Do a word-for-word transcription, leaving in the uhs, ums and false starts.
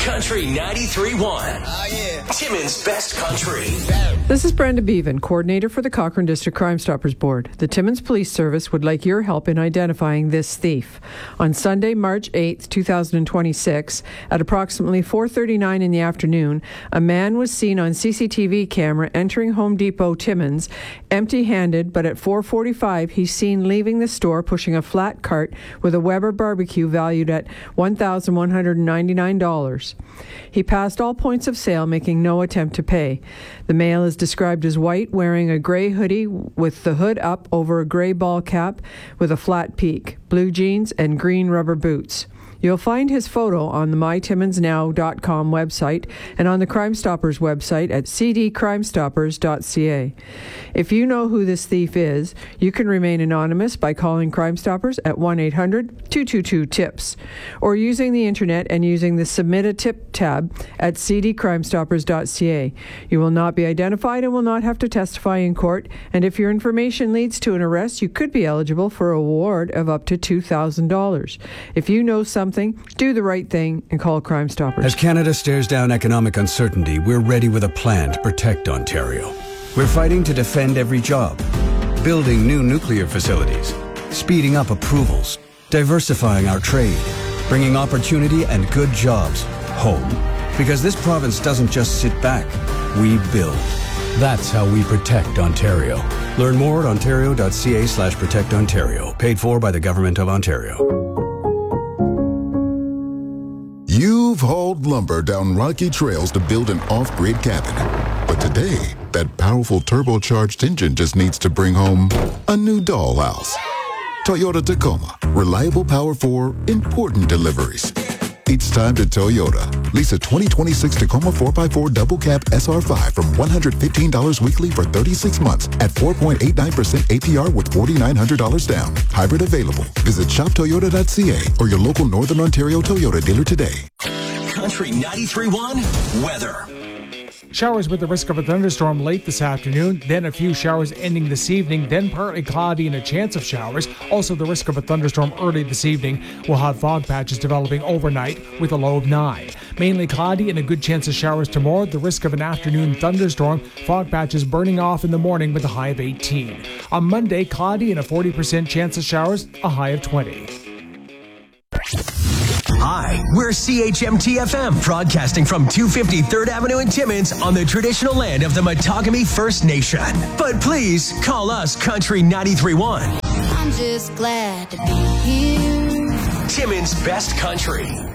Country ninety-three point one. Oh, yeah. Timmins Best Country. This is Brenda Bevan, coordinator for the Cochrane District Crime Stoppers Board. The Timmins Police Service would like your help in identifying this thief. On Sunday, March eighth, twenty twenty-six, at approximately four thirty-nine in the afternoon, a man was seen on C C T V camera entering Home Depot Timmins empty-handed, but at four forty-five, he's seen leaving the store pushing a flat cart with a Weber barbecue valued at one thousand one hundred ninety-nine dollars. He passed all points of sale, making no attempt to pay. The male is described as white, wearing a gray hoodie with the hood up over a gray ball cap with a flat peak, blue jeans, and green rubber boots. You'll find his photo on the my timmins now dot com website and on the Crime Stoppers website at c d crime stoppers dot c a. If you know who this thief is, you can remain anonymous by calling Crime Stoppers at one eight hundred two two two tips or using the internet and using the Submit a Tip tab at c d crime stoppers dot c a. You will not be identified and will not have to testify in court, and if your information leads to an arrest, you could be eligible for a reward of up to two thousand dollars. If you know something, do the right thing and call Crime Stoppers. As Canada stares down economic uncertainty, we're ready with a plan to protect Ontario. We're fighting to defend every job, building new nuclear facilities, speeding up approvals, diversifying our trade, bringing opportunity and good jobs home. Because this province doesn't just sit back, we build. That's how we protect Ontario. Learn more at ontario dot c a slash protect Ontario. Paid for by the Government of Ontario. You've hauled lumber down rocky trails to build an off-grid cabin. But today, that powerful turbocharged engine just needs to bring home a new dollhouse. Toyota Tacoma. Reliable power for important deliveries. It's time to Toyota. Lease a twenty twenty-six Tacoma four by four double cab S R five from one hundred fifteen dollars weekly for thirty-six months at four point eight nine percent A P R with four thousand nine hundred dollars down. Hybrid available. Visit shop toyota dot c a or your local Northern Ontario Toyota dealer today. Country ninety-three point one weather. Showers with the risk of a thunderstorm late this afternoon, then a few showers ending this evening, then partly cloudy and a chance of showers. Also the risk of a thunderstorm early this evening. We'll have fog patches developing overnight with a low of nine. Mainly cloudy and a good chance of showers tomorrow. The risk of an afternoon thunderstorm. Fog patches burning off in the morning with a high of eighteen. On Monday, cloudy and a forty percent chance of showers, a high of twenty. Hi, we're C H M T F M, broadcasting from two fifty third Avenue in Timmins on the traditional land of the Matagami First Nation. But please call us Country ninety-three point one. I'm just glad to be here. Timmins Best Country.